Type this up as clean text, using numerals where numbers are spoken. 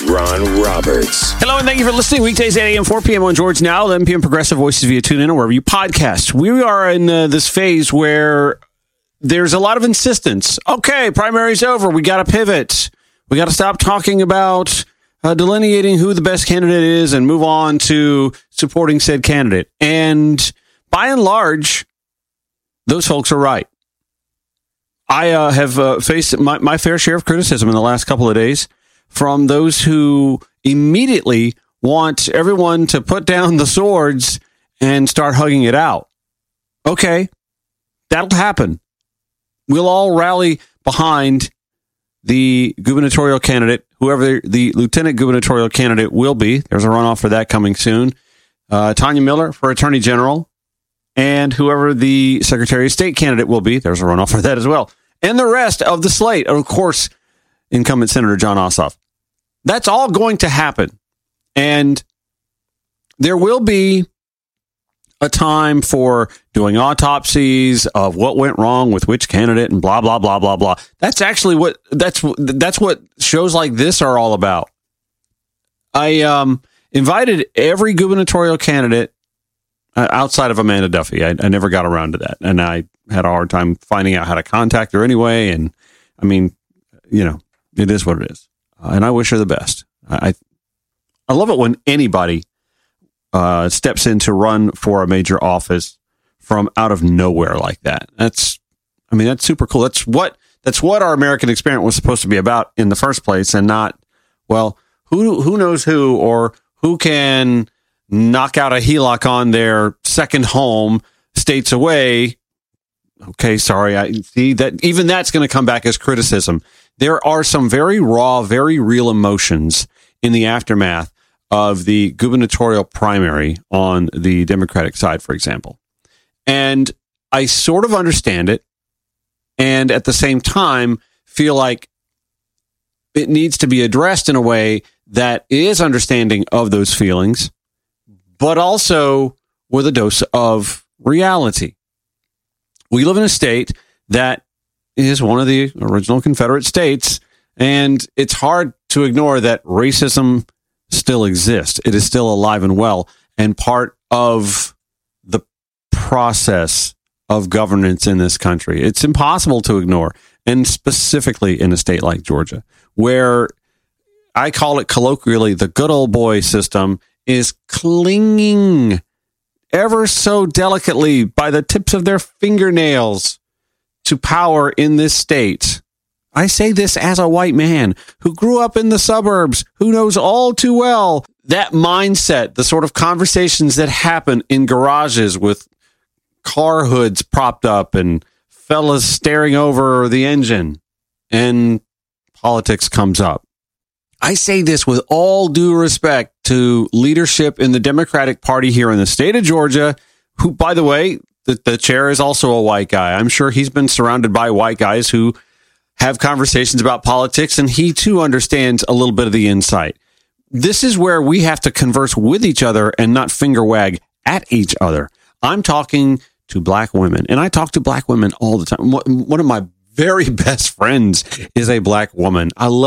Ron Roberts. Hello, and thank you for listening. Weekdays, 8 a.m., 4 p.m. on George Now, 11 p.m. Progressive Voices via TuneIn or wherever you podcast. We are in this phase where there's a lot of insistence. Okay, primary's over. We got to pivot. We got to stop talking about delineating who the best candidate is and move on to supporting said candidate. And by and large, those folks are right. I have faced my fair share of criticism in the last couple of days from those who immediately want everyone to put down the swords and start hugging it out. Okay, that'll happen. We'll all rally behind the gubernatorial candidate, whoever the lieutenant gubernatorial candidate will be. There's a runoff for that coming soon. Tanya Miller for attorney general, and whoever the secretary of state candidate will be. There's a runoff for that as well. And the rest of the slate, of course, incumbent Senator Jon Ossoff. That's all going to happen. And there will be a time for doing autopsies of what went wrong with which candidate and blah, blah, blah, blah, blah. That's actually that's what shows like this are all about. I invited every gubernatorial candidate outside of Amanda Duffy. I never got around to that. And I had a hard time finding out how to contact her anyway. And I mean, you know, it is what it is. And I wish her the best. I love it when anybody steps in to run for a major office from out of nowhere like that. That's super cool. That's what our American experiment was supposed to be about in the first place, and not, well, who knows who, or who can knock out a HELOC on their second home states away. Okay, sorry. I see that even that's going to come back as criticism. There are some very raw, very real emotions in the aftermath of the gubernatorial primary on the Democratic side, for example. And I sort of understand it, and at the same time feel like it needs to be addressed in a way that is understanding of those feelings, but also with a dose of reality. We live in a state that is one of the original Confederate states, and it's hard to ignore that racism still exists. It is still alive and well, and part of the process of governance in this country. It's impossible to ignore, and specifically in a state like Georgia, where I call it colloquially the good old boy system is clinging ever so delicately by the tips of their fingernails to power in this state. I say this as a white man who grew up in the suburbs, who knows all too well that mindset, the sort of conversations that happen in garages with car hoods propped up and fellas staring over the engine, and politics comes up. I say this with all due respect to leadership in the Democratic Party here in the state of Georgia, who, by the way, the chair is also a white guy. I'm sure he's been surrounded by white guys who have conversations about politics, and he too understands a little bit of the insight. This is where we have to converse with each other and not finger wag at each other. I'm talking to black women, and I talk to black women all the time. One of my very best friends is a black woman. I love